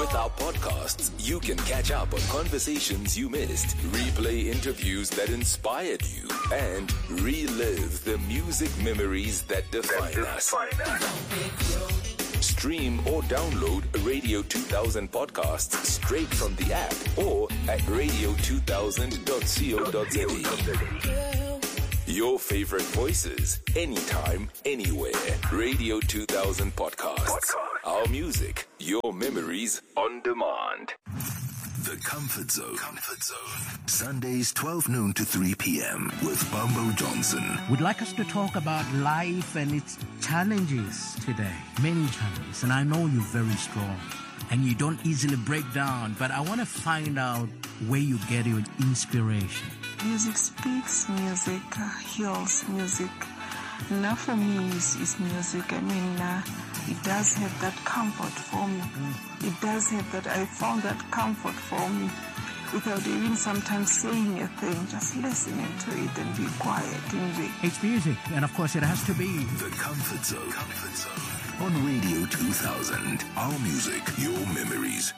With our podcasts, you can catch up on conversations you missed, replay interviews that inspired you, and relive the music memories that define us. Stream or download Radio 2000 podcasts straight from the app or at radio2000.co.za. Your favorite voices, anytime, anywhere. Radio 2000 podcasts. Our music, your memories on demand. The Comfort Zone. Sundays 12 noon to 3 p.m. with Bumbo Johnson. Would like us to talk about life and its challenges today. Many challenges. And I know you're very strong and you don't easily break down, but I want to find out where you get your inspiration. Music speaks, music heals, music. Now for me is music. I mean, it does have that comfort for me. It does have that, I found that comfort for me without even sometimes saying a thing, just listening to it and be quiet and be. It's music, and of course it has to be. The Comfort Zone. On Radio 2000. Our music, your memories.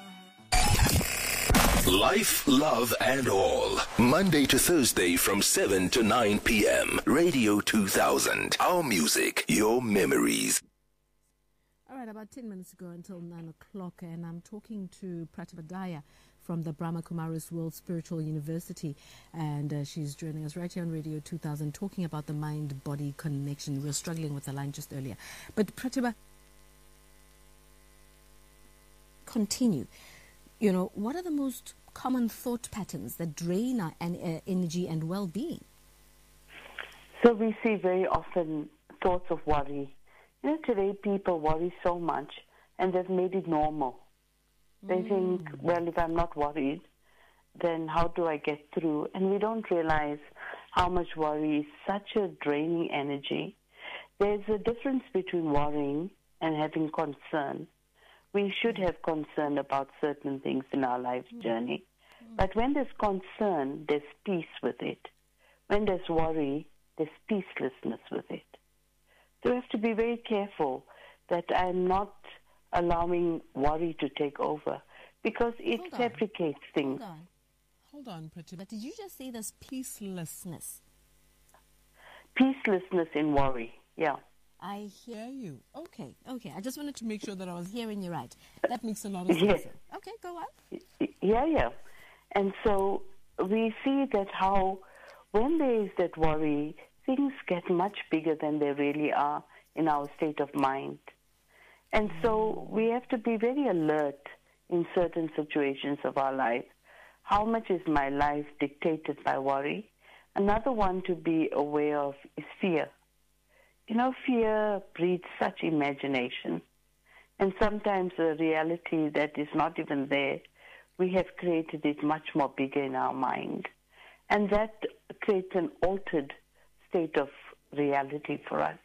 Life, love, and all. Monday to Thursday from 7 to 9 p.m. Radio 2000. Our music, your memories. All right, about 10 minutes ago until 9 o'clock, and I'm talking to Pratibha Daya from the Brahma Kumaris World Spiritual University, and she's joining us right here on Radio 2000 talking about the mind-body connection. We were struggling with the line just earlier. But Pratibha, continue. You know, what are the most common thought patterns that drain our energy and well-being? So we see very often thoughts of worry. You know, today people worry so much and they've made it normal. They think, well, if I'm not worried, then how do I get through? And we don't realize how much worry is such a draining energy. There's a difference between worrying and having concern. We should have concern about certain things in our life's journey. But when there's concern, there's peace with it. When there's worry, there's peacelessness with it. So we have to be very careful that I'm not allowing worry to take over because it fabricates things. Hold on, Pratibha. Did you just say there's peacelessness? Peacelessness in worry, yeah. I hear you. Okay. I just wanted to make sure that I was hearing you right. That makes a lot of sense. Okay, go on. Yeah. And so we see that how when there is that worry, things get much bigger than they really are in our state of mind. And so we have to be very alert in certain situations of our life. How much is my life dictated by worry? Another one to be aware of is fear. You know, fear breeds such imagination. And sometimes a reality that is not even there, we have created it much more bigger in our mind. And that creates an altered state of reality for us.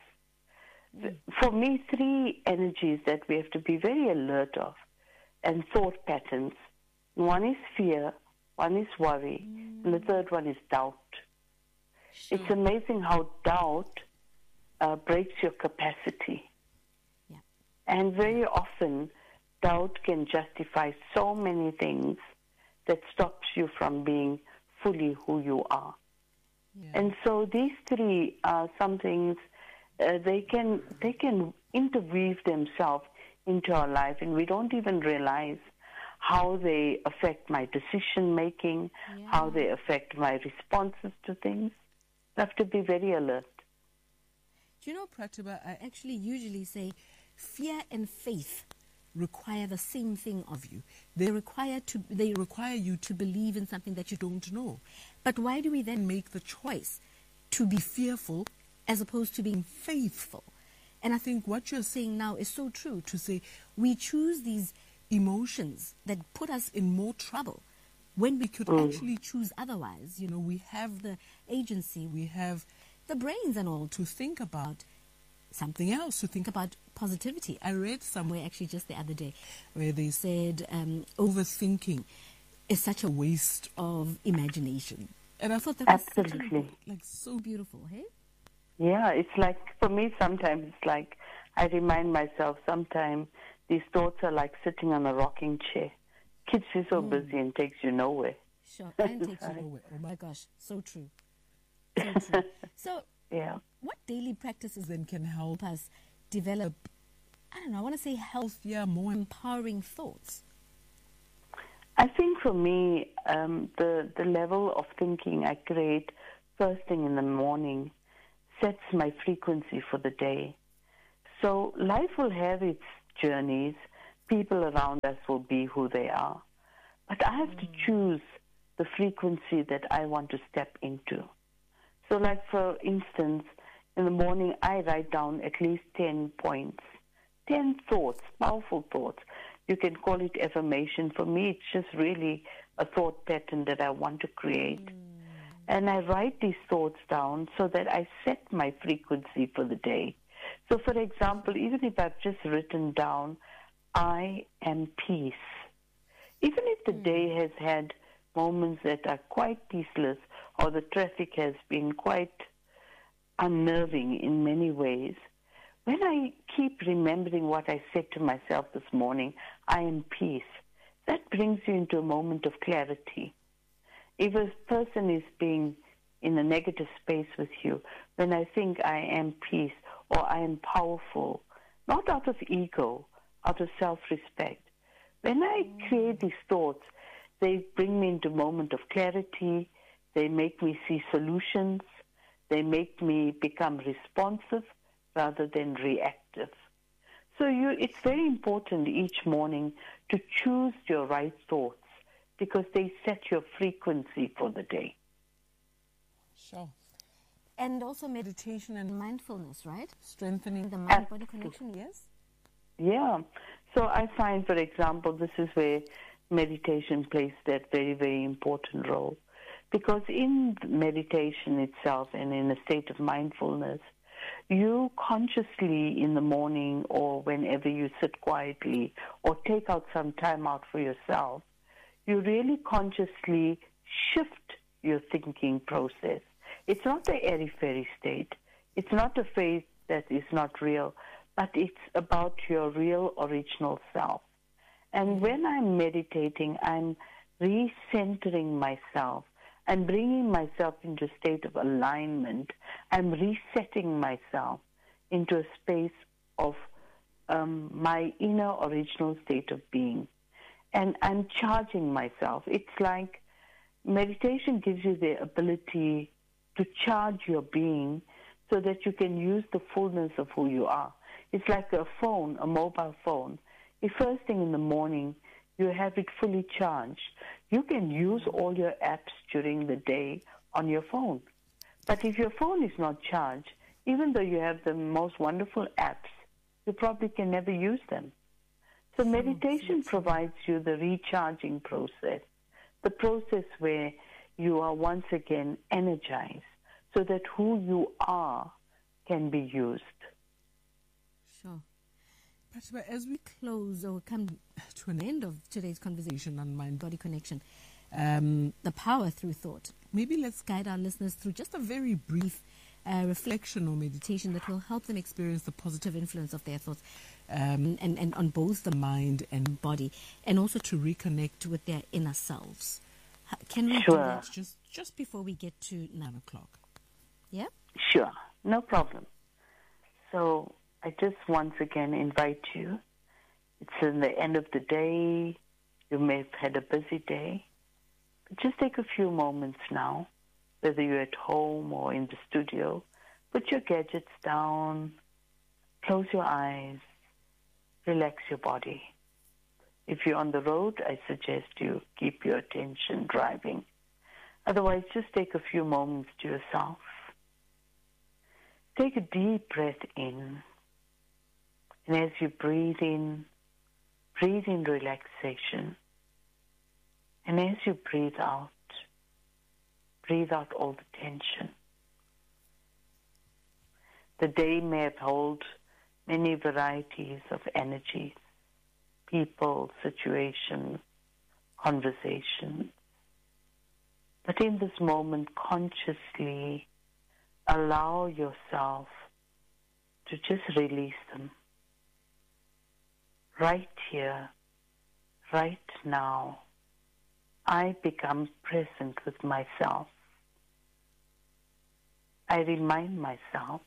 For me, three energies that we have to be very alert of and thought patterns. One is fear, one is worry, and the third one is doubt. Sure. It's amazing how doubt breaks your capacity. Yeah. And very often, doubt can justify so many things that stops you from being fully who you are. Yeah. And so these three are some things, they can interweave themselves into our life, and we don't even realize how they affect my decision-making, how they affect my responses to things. I have to be very alert. Do you know, Pratibha, I actually usually say fear and faith require the same thing of you. They require you to believe in something that you don't know. But why do we then make the choice to be fearful as opposed to being faithful? And I think what you're saying now is so true, to say we choose these emotions that put us in more trouble when we could actually choose otherwise. You know, we have the agency, we have the brains and all to think about something else, to think about positivity. I read somewhere actually just the other day where they said overthinking is such a waste of imagination. And I thought that was so beautiful, hey? Yeah, it's like, for me sometimes it's like I remind myself sometimes these thoughts are like sitting on a rocking chair. Keeps you so busy and takes you nowhere. Sure, and takes you nowhere. Oh my gosh, so true. So true. So, Yeah. what daily practices then can help us develop, I don't know, I want to say healthier, more empowering thoughts? I think for me, the level of thinking I create first thing in the morning sets my frequency for the day. So life will have its journeys. People around us will be who they are. But I have to choose the frequency that I want to step into. So like, for instance, in the morning, I write down at least 10 points, 10 thoughts, powerful thoughts. You can call it affirmation. For me, it's just really a thought pattern that I want to create. And I write these thoughts down so that I set my frequency for the day. So, for example, even if I've just written down, I am peace, even if the day has had moments that are quite peaceless or the traffic has been quite unnerving in many ways, when I keep remembering what I said to myself this morning, I am peace, that brings you into a moment of clarity. If a person is being in a negative space with you, when I think I am peace or I am powerful, not out of ego, out of self-respect, when I create these thoughts, they bring me into a moment of clarity, they make me see solutions, they make me become responsive rather than reactive. So it's very important each morning to choose your right thoughts because they set your frequency for the day. Sure. And also meditation and mindfulness, right? Strengthening The mind-body connection, yes? Yeah. So I find, for example, this is where meditation plays that very, very important role. Because in meditation itself and in a state of mindfulness, you consciously in the morning or whenever you sit quietly or take out some time out for yourself, you really consciously shift your thinking process. It's not the airy-fairy state. It's not a faith that is not real, but it's about your real original self. And when I'm meditating, I'm recentering myself. I'm bringing myself into a state of alignment. I'm resetting myself into a space of my inner original state of being. And I'm charging myself. It's like meditation gives you the ability to charge your being so that you can use the fullness of who you are. It's like a phone, a mobile phone. The first thing in the morning, you have it fully charged. You can use all your apps during the day on your phone. But if your phone is not charged, even though you have the most wonderful apps, you probably can never use them. So meditation provides you the recharging process, the process where you are once again energized so that who you are can be used. Sure. But as we close or come to an end of today's conversation on mind-body connection, the power through thought, maybe let's guide our listeners through just a very brief reflection or meditation that will help them experience the positive influence of their thoughts and on both the mind and body, and also to reconnect with their inner selves. Can we do that just before we get to 9 o'clock? Yeah? Sure, no problem. So I just once again invite you. It's in the end of the day. You may have had a busy day. But just take a few moments now, whether you're at home or in the studio. Put your gadgets down. Close your eyes. Relax your body. If you're on the road, I suggest you keep your attention driving. Otherwise, just take a few moments to yourself. Take a deep breath in. And as you breathe in relaxation. And as you breathe out all the tension. The day may have held many varieties of energies, people, situations, conversations. But in this moment, consciously allow yourself to just release them. right here, right now, I become present with myself. I remind myself,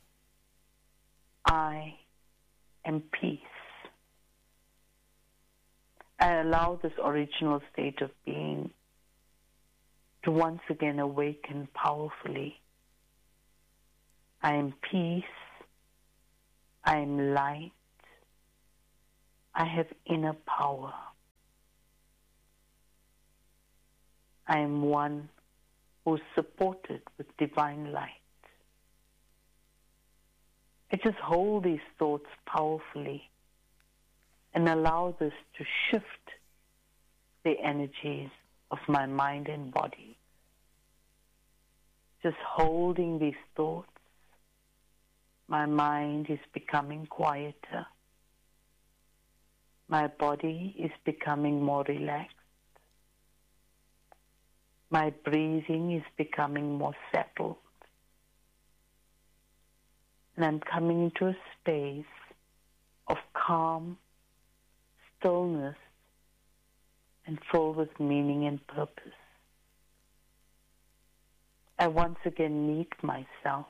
I am peace. I allow this original state of being to once again awaken powerfully. I am peace. I am light. I have inner power. I am one who is supported with divine light. I just hold these thoughts powerfully and allow this to shift the energies of my mind and body. Just holding these thoughts, my mind is becoming quieter. My body is becoming more relaxed. My breathing is becoming more settled. And I'm coming into a space of calm, stillness, and filled with meaning and purpose. I once again meet myself,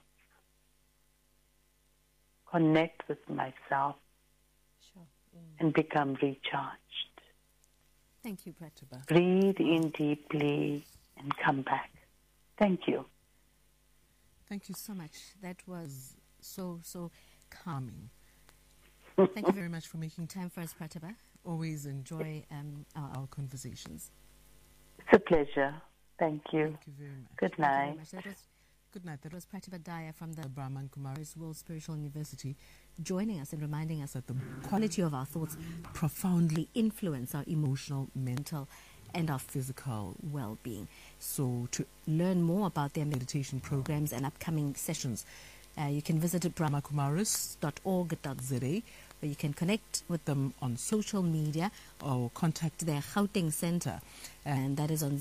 connect with myself, and become recharged. Thank you, Pratibha. Breathe in deeply and come back. Thank you. Thank you so much. That was so calming. Thank you very much for making time for us, Pratibha. Always enjoy our conversations. It's a pleasure. Thank you. Thank you very much. Good Thank you very night. much. Good night. That was Pratibha Daya from the Brahman Kumaris World Spiritual University, joining us and reminding us that the quality of our thoughts profoundly influence our emotional, mental, and our physical well-being. So to learn more about their meditation programs and upcoming sessions, you can visit brahmakumaris.org.za, where you can connect with them on social media or contact their Gauteng Center, and that is on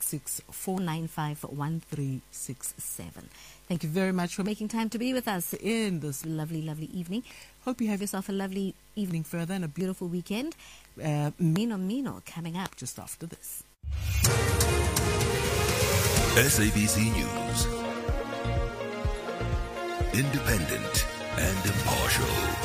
066-495-1367. Thank you very much for making time to be with us in this lovely, lovely evening. Hope you have yourself a lovely evening further and a beautiful weekend. Mino Mino coming up just after this. SABC News. Independent and impartial.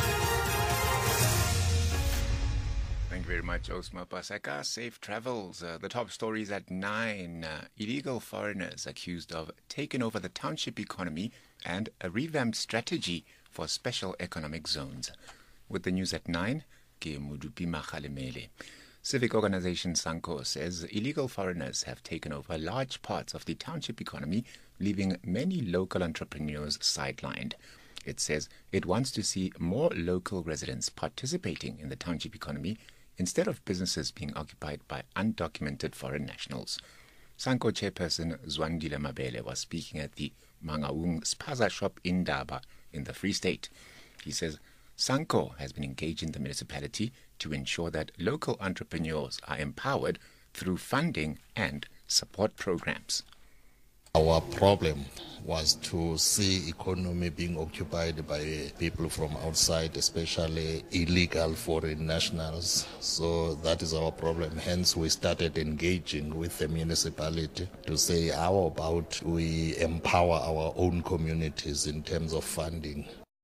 Thank you very much, Osma Paseka. Safe travels. The top stories at 9. Illegal foreigners accused of taking over the township economy and a revamped strategy for special economic zones. With the news at 9, ke Mudupi Makhalemele. Civic organization Sanko says illegal foreigners have taken over large parts of the township economy, leaving many local entrepreneurs sidelined. It says it wants to see more local residents participating in the township economy instead of businesses being occupied by undocumented foreign nationals. Sanko chairperson Zwandile Mabele was speaking at the Mangaung Spaza shop in Daba in the Free State. He says Sanko has been engaging the municipality to ensure that local entrepreneurs are empowered through funding and support programs. Our problem was to see economy being occupied by people from outside, especially illegal foreign nationals. So that is our problem. Hence, we started engaging with the municipality to say, how about we empower our own communities in terms of funding?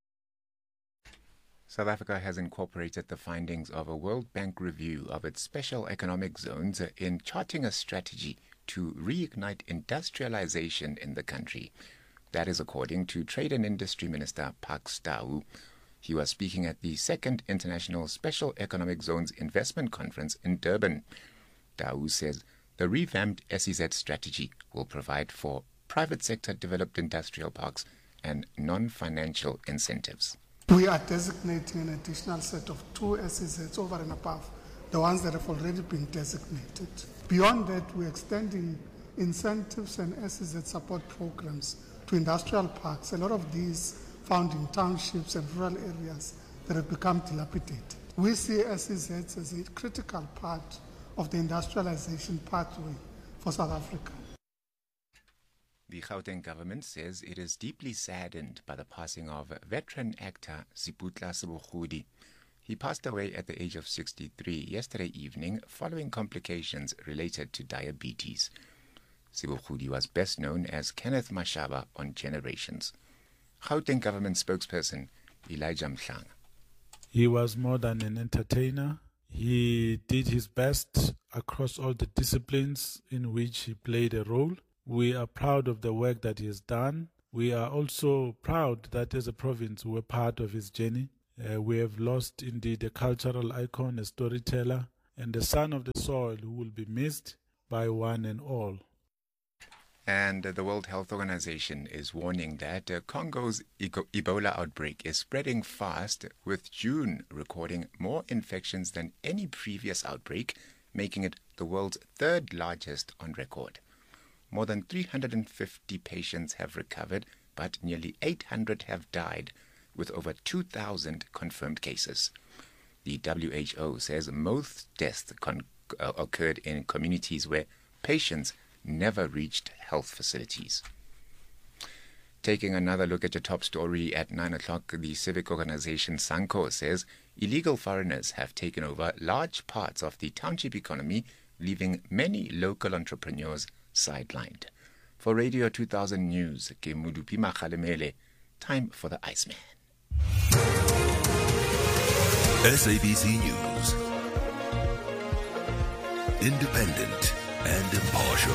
South Africa has incorporated the findings of a World Bank review of its special economic zones in charting a strategy to reignite industrialization in the country. That is according to Trade and Industry Minister Pax Tau. He was speaking at the 2nd International Special Economic Zones Investment Conference in Durban. Tau says the revamped SEZ strategy will provide for private sector developed industrial parks and non-financial incentives. We are designating an additional set of 2 SEZs over and above the ones that have already been designated. Beyond that, we're extending incentives and SEZ support programs to industrial parks, a lot of these found in townships and rural areas that have become dilapidated. We see SEZs as a critical part of the industrialization pathway for South Africa. The Gauteng government says it is deeply saddened by the passing of veteran actor Siputla Sebogodi. He passed away at the age of 63 yesterday evening following complications related to diabetes. Sibogudi was best known as Kenneth Mashaba on Generations. Gauteng government spokesperson Elijah Mhlanga. He was more than an entertainer. He did his best across all the disciplines in which he played a role. We are proud of the work that he has done. We are also proud that as a province we were part of his journey. We have lost indeed a cultural icon, a storyteller, and a son of the soil who will be missed by one and all. And the World Health Organization is warning that Congo's Ebola outbreak is spreading fast, with June recording more infections than any previous outbreak, making it the world's third largest on record. More than 350 patients have recovered, but nearly 800 have died, with over 2,000 confirmed cases. The WHO says most deaths occurred in communities where patients never reached health facilities. Taking another look at your top story at 9 o'clock, the civic organization Sanco says illegal foreigners have taken over large parts of the township economy, leaving many local entrepreneurs sidelined. For Radio 2000 News, ke Mudupi Makhalemele, time for the Iceman. SABC News. Independent and impartial.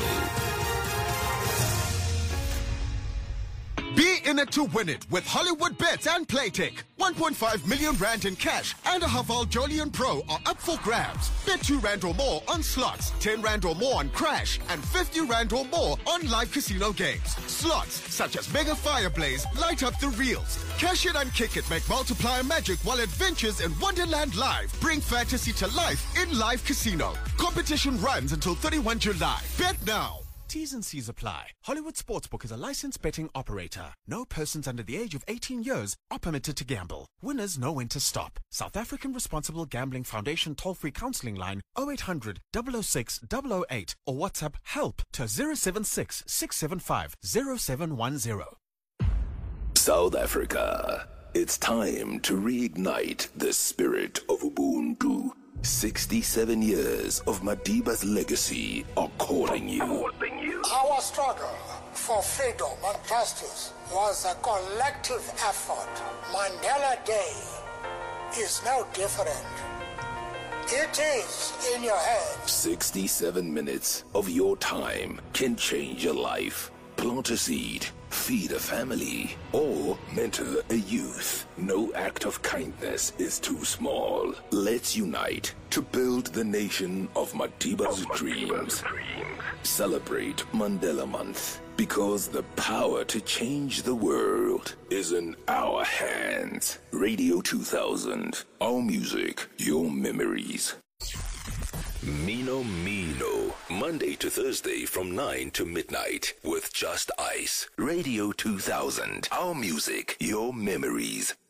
Be in it to win it with Hollywood Bets and Playtech. 1.5 million rand in cash and a Haval Jolion Pro are up for grabs. Bet 2 rand or more on slots, 10 rand or more on crash, and 50 rand or more on live casino games. Slots such as Mega Fireblaze light up the reels. Cash it and kick it make multiplier magic while adventures in Wonderland Live bring fantasy to life in live casino. Competition runs until 31 July. Bet now. T's and C's apply. Hollywood Sportsbook is a licensed betting operator. No persons under the age of 18 years are permitted to gamble. Winners know when to stop. South African Responsible Gambling Foundation toll-free counseling line 0800 006 008 or WhatsApp HELP to 076 675 0710. South Africa, it's time to reignite the spirit of Ubuntu. 67 years of Madiba's legacy are calling you. Our struggle for freedom and justice was a collective effort. Mandela Day is no different. It is in your hands. 67 minutes of your time can change your life. Plant a seed, feed a family, or mentor a youth. No act of kindness is too small. Let's unite to build the nation of Madiba's dreams. Celebrate Mandela Month, because the power to change the world is in our hands. Radio 2000, our music, your memories. Mino Mino, Monday to Thursday from 9 to midnight with Just Ice. Radio 2000, our music, your memories.